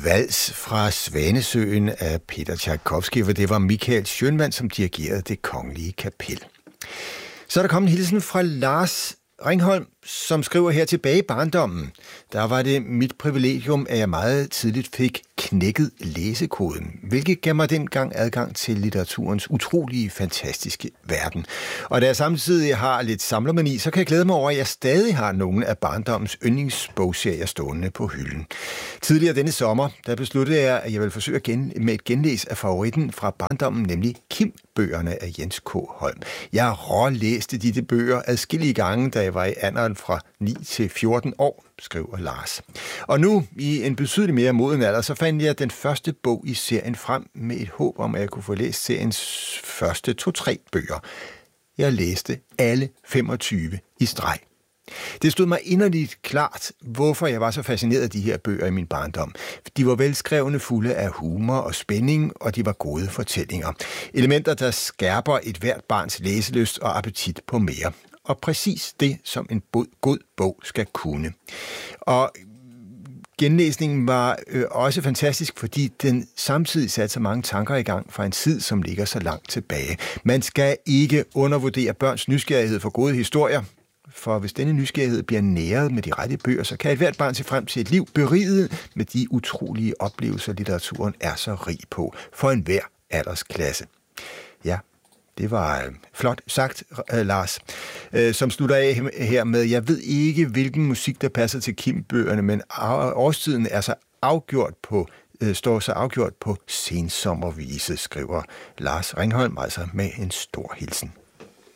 Vals fra Svanesøen af Peter Tchaikovsky, for det var Michael Schønwandt, som dirigerede Det Kongelige Kapel. Så er der kommet en hilsen fra Lars Ringholm, som skriver her: tilbage i barndommen. Der var det mit privilegium, at jeg meget tidligt fik knækket læsekoden, hvilket gav mig dengang adgang til litteraturens utrolige, fantastiske verden. Og da jeg samtidig har lidt samlermani, så kan jeg glæde mig over, at jeg stadig har nogle af barndommens yndlingsbogserier stående på hylden. Tidligere denne sommer, der besluttede jeg, at jeg ville forsøge med et genlæs af favoritten fra barndommen, nemlig Kim-bøgerne af Jens K. Holm. Jeg rålæste de bøger adskillige gange, da jeg var i alderen fra 9 til 14 år, skriver Lars. Og nu, i en betydelig mere moden alder, så fandt jeg den første bog i serien frem med et håb om, at jeg kunne få læst seriens første 2-3 bøger. Jeg læste alle 25 i streg. Det stod mig inderligt klart, hvorfor jeg var så fascineret af de her bøger i min barndom. De var velskrevne, fulde af humor og spænding, og de var gode fortællinger. Elementer, der skærper et hvert barns læselyst og appetit på mere. Og præcis det, som en god bog skal kunne. Og genlæsningen var også fantastisk, fordi den samtidig satte så mange tanker i gang fra en tid, som ligger så langt tilbage. Man skal ikke undervurdere børns nysgerrighed for gode historier, for hvis denne nysgerrighed bliver næret med de rette bøger, så kan et hvert barn se frem til et liv beriget med de utrolige oplevelser, litteraturen er så rig på for enhver aldersklasse. Ja, det var flot sagt, Lars, som slutter af her med: jeg ved ikke, hvilken musik, der passer til Kim-bøgerne, men årstiden er så står så afgjort på sensommervise, skriver Lars Ringholm, altså med en stor hilsen.